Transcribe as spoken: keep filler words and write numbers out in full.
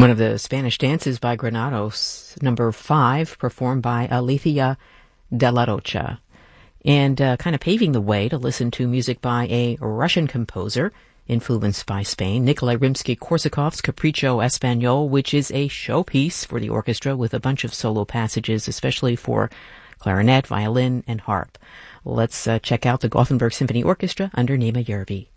One of the Spanish dances by Granados, number five, performed by Alicia de la Rocha. And uh, kind of paving the way to listen to music by a Russian composer influenced by Spain, Nikolai Rimsky-Korsakov's Capriccio Espagnol, which is a showpiece for the orchestra with a bunch of solo passages, especially for clarinet, violin, and harp. Let's uh, check out the Gothenburg Symphony Orchestra under Nima Järvi.